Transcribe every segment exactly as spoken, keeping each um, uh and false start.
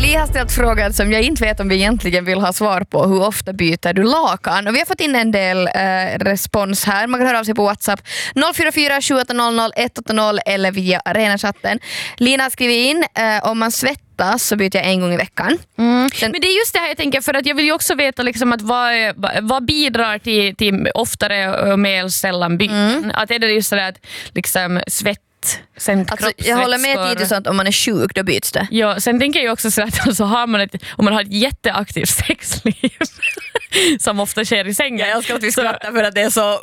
Li har ställt frågan som jag inte vet om vi egentligen vill ha svar på. Hur ofta byter du lakan? Och vi har fått in en del eh, respons här. Man kan höra av sig på WhatsApp noll fyra fyra sju åtta noll noll ett åtta noll eller via arenachatten. Lina har skrivit in eh, om man svettas så byter jag en gång i veckan. Mm. Sen, men det är just det här jag tänker, för att jag vill ju också veta liksom att vad, vad bidrar till, till oftare och mer sällan byten. Mm. Att är det just så att liksom svett. Alltså, jag håller med Titus att om man är sjuk då byts det. Ja, sen tänker jag också så att alltså, har man ett, om man har ett jätteaktivt sexliv som ofta sker i sängen. Jag älskar att vi skrattar för att det är så...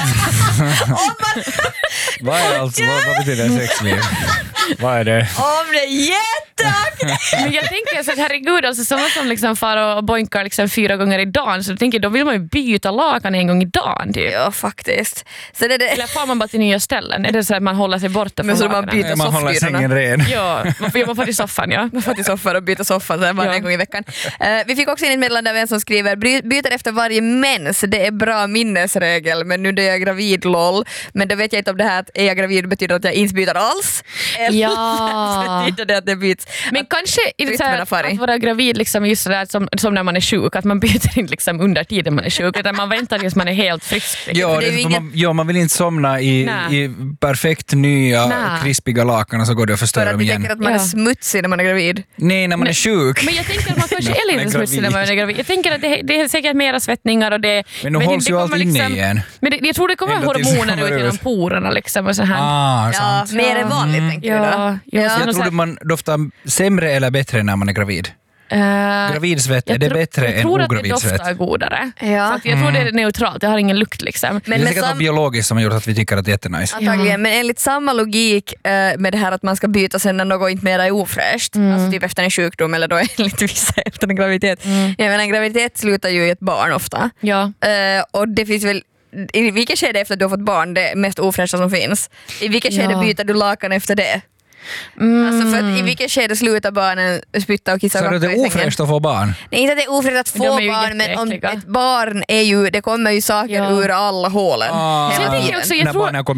vad, är alltså, vad, vad betyder sexliv? Vad är det? Om det är jätteaktivt! Men jag tänker så att herregud, alltså, sådana som liksom far och boinkar liksom fyra gånger i dagen, så jag tänker, då vill man ju byta lakan en gång i dagen. Typ. Ja, faktiskt. Så det, det... Eller får man bara till nya ställen? Är det så att man håller sig borta från lakanen? Man byter man håller sängen ren. Ja, man får, man får till soffan, ja. Man får till soffan och byta soffan så bara ja. en gång i veckan. Uh, vi fick också in ett meddelande av en som skriver: byter efter varje mens, det är bra minnesregel, men nu är jag gravid, lol. Men då vet jag inte om det här att är jag gravid betyder att jag inte byter alls. Eller ja. betyder det att det byts. Men att kanske så här, att vara gravid liksom just sådär som, som när man är sjuk, att man byter inte liksom under tiden man är sjuk, utan man väntar tills man är helt frisk. Ja, det är ingen... man, ja, man vill inte somna i, i perfekt nya Nä. krispiga lakan och så går det att förstöra dem igen. För att vi tänker att man ja. är smutsig när man är gravid. Nej, när man Nej. är sjuk. Men jag tänker att man kanske är lite smutsig när man är gravid. Jag tänker att det, det är säkert mera svettningar och det... Men nu hålls ju allt inne liksom, igen. Men det, jag tror det kommer Ända hormoner ut genom porerna liksom och så här. Ah, ja, mer än vanligt mm. tänker ja, du då. Ja, jag jag trodde man doftar sämre eller bättre när man är gravid. Uh, Gravidsvett, är det tr- bättre än ogravidsvett? Jag tror att det doftar godare. Ja. Så att jag tror det är neutralt, det har ingen lukt liksom. Men det är säkert sam- biologiskt som har gjort att vi tycker att det är jättenice. Antagligen, ja. Men enligt samma logik uh, med det här att man ska byta sen när något inte mer är ofräscht, mm. alltså typ efter en sjukdom eller då enligt vissa efter en graviditet. Mm. Ja, men en graviditet slutar ju i ett barn ofta. Ja. Uh, och det finns väl i vilket skede efter att du har fått barn det mest ofräscha som finns? I vilket skede ja. byter du lakan efter det? Mm. Alltså för att i vilket skede slutar barnen spytta och kissa och kacka i sängen? Så är det ofräscht att få barn? Nej, inte att det är ofräscht att få barn, men om ett barn är ju, det kommer ju saker ja. ur alla hålen. Ah. Hela jag tiden. Också, jag när tror... barnen kommer